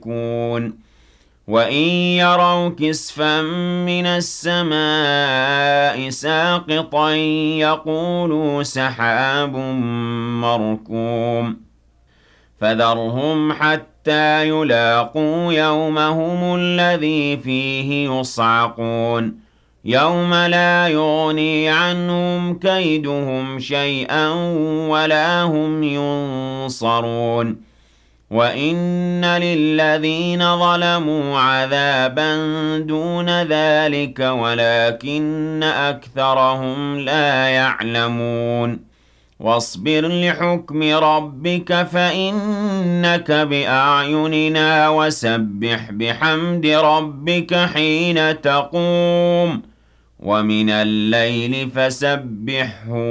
مُشْرِكُونَ وَإِن يَرَوْا كِسْفًا مِّنَ السَّمَاءِ سَاقِطًا يَقُولُوا سَحَابٌ مَّرْكُومٌ فَذَرْهُمْ حَتَّىٰ يُلَاقُوا يَوْمَهُمُ الَّذِي فِيهِ يُصْعَقُونَ يَوْمَ لَا يُغْنِي عَنْهُمْ كَيْدُهُمْ شَيْئًا وَلَا هُمْ يُنصَرُونَ وَإِنَّ لِلَّذِينَ ظَلَمُوا عَذَابًا دُونَ ذَٰلِكَ وَلَٰكِنَّ أَكْثَرَهُمْ لَا يَعْلَمُونَ وَاصْبِرْ لِحُكْمِ رَبِّكَ فَإِنَّكَ بِأَعْيُنِنَا وَسَبِّحْ بِحَمْدِ رَبِّكَ حِينَ تَقُومُ وَمِنَ اللَّيْلِ فَسَبِّحْهُ